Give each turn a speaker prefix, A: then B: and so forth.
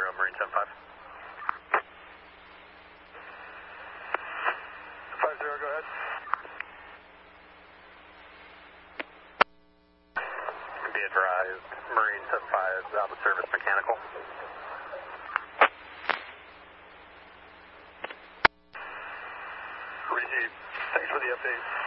A: Marine 75. 50, go ahead. Be advised, Marine 75 out of service mechanical. Received. Thanks for the update.